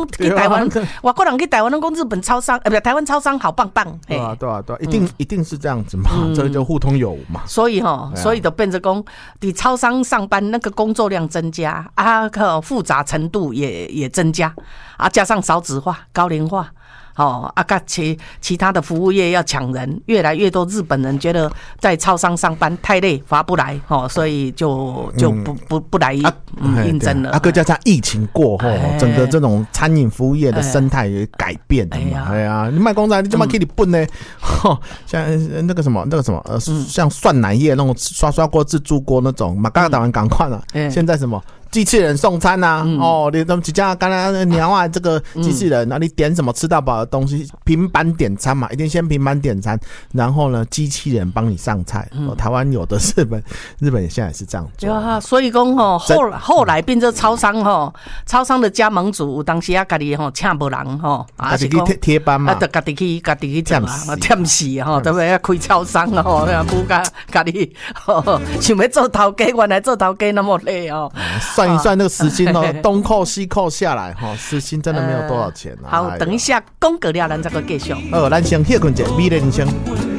去台湾，外国人去台湾拢讲日本超商，不是台湾超商好棒棒。 对啊，一定是这样子嘛，这个就互通有无嘛。 所以所以就变成讲，你超商上班那个工作量增加啊，复杂程度也增加啊，加上少子化、高龄化。其他的服务业要抢人，越来越多日本人觉得在超商上班太累，划不来，所以就不来应征了。 再加上疫情过后，整个这种餐饮服务业的生态也改变了嘛。哎呀，你卖公仔，你怎么可以笨呢？像那个什么，像涮奶业那种刷锅自助锅那种，马刚打完赶快了。现在什么？机器人送餐啊，你怎么几家刚才鸟啊？这个机器人，你点什么吃到饱的东西，平板点餐嘛，一定先平板点餐，然后呢，机器人帮你上菜。台湾有的日本现在也是这样做。对啊， 所以讲后来变成超商超商的加盟主，有当时啊，家己请无人家己去贴班嘛， 就家己去做啊，忝死对不对？开超商不家己想要做头家，原来做头家那么累算一算那个时薪东扣西扣下来时薪真的没有多少钱好，等一下公格了，咱再个继续。 咱先歇困一下，美丽人生。